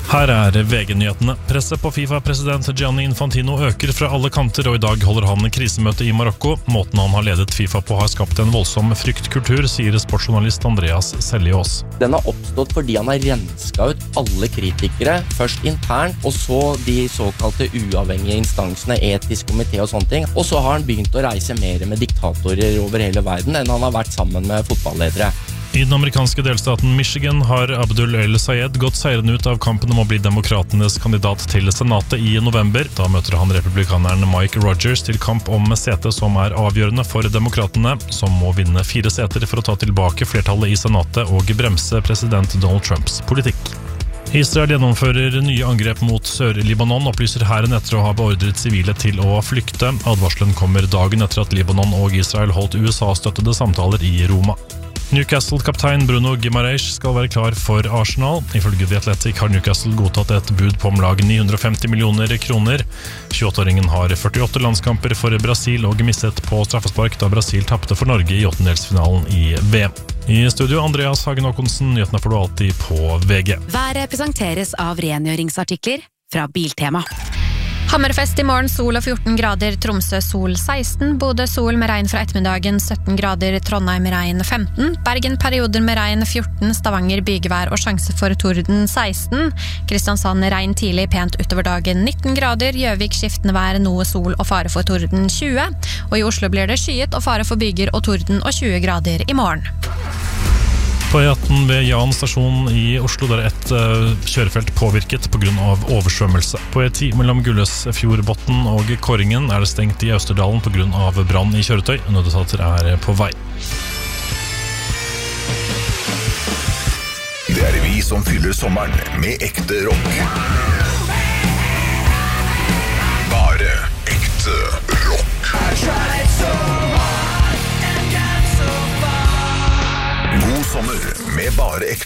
Her VG-nyhetene. Presset på FIFA-president Gianni Infantino øker fra alle kanter, og i dag holder han krisemøte i Marokko. Måten han har ledet FIFA på har skapt en voldsom fryktkultur, sier sportsjournalist Andreas Seljås. Den har oppstått fordi han har rensket ut alle kritikere, først internt, og så de såkalte uavhengige instansene, etisk komité og sånne ting. Og så har han begynt å reise mer med diktatorer over hele verden enn han har vært sammen med fotballledere. I den amerikanske delstaten Michigan har Abdul El-Sayed gått seirende ut av kampen om å bli demokratenes kandidat til senatet i november. Da møter han republikaneren Mike Rogers til kamp om setet som avgjørende for demokratene, som må vinne 4 seter for å ta tilbake flertallet i senatet og bremse president Donald Trumps politikk. Israel gjennomfører nye angrep mot Sør-Libanon, opplyser hæren etter å ha beordret sivile til å flykte. Advarselen kommer dagen etter at Libanon og Israel holdt USA-støttede samtaler i Roma. Newcastle-kaptein Bruno Guimaraes skal være klar for Arsenal. Ifølge The Athletic har Newcastle godtatt et bud på om lag 950 millioner kroner. 28-åringen har 48 landskamper for Brasil og misset på straffespark da Brasil tappte for Norge i åttendelsfinalen i VM. I studio Andreas Hagen Håkonsen, nyhetene får du alltid på VG. Været presenteres av rengjøringsartikler fra Biltema. Hammerfest i morgen, sol og 14 grader, Tromsø sol 16, Bodø sol med regn fra ettermiddagen 17 grader, Trondheim regn 15, Bergen perioder med regn 14, Stavanger bygevær og sjanse for torden 16, Kristiansand regn tidlig pent utover dagen 19 grader, Gjøvik skiftende vær, noe sol og fare for torden 20, og i Oslo blir det skyet og fare for byger og torden og 20 grader i morgen. På E18 ved Jan stasjon i Oslo der et kjørefelt påvirket på grunn av oversvømmelse. På E10 mellom Gullesfjordbotn og Kåringen det stengt i Østerdalen på grunn av brann i kjøretøy. Nødetater på vei. Det vi som fyller sommeren med ekte rock. Bare ekte rock. God sommer med bare ekte